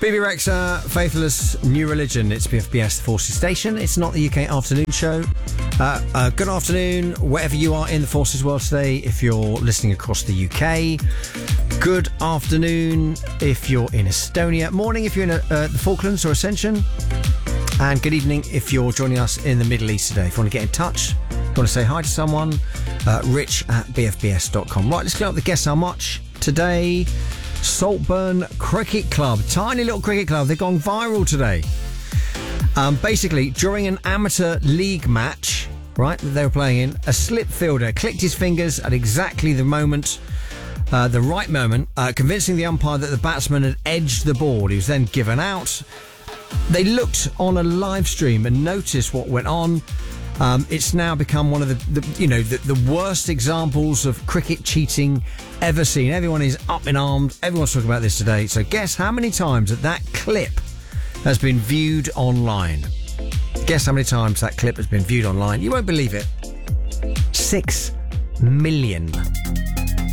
BB Rexa, Faithless New Religion. It's BFBS, the Forces Station. It's not the UK afternoon show. Good afternoon, wherever you are in the Forces world today, if you're listening across the UK. Good afternoon if you're in Estonia. Morning if you're in the Falklands or Ascension. And good evening if you're joining us in the Middle East today. If you want to get in touch, if you want to say hi to someone, rich@bfbs.com. Right, let's go up the Guess How Much today. Saltburn Cricket Club, tiny little cricket club, they've gone viral today. Basically, during an amateur league match, right, that they were playing in, a slip fielder clicked his fingers at exactly the moment, the right moment, convincing the umpire that the batsman had edged the ball. He was then given out. They looked on a live stream and noticed what went on. It's now become one of the worst examples of cricket cheating ever seen. Everyone is up in arms. Everyone's talking about this today. So guess how many times that clip has been viewed online. Guess how many times that clip has been viewed online. You won't believe it. 6 million.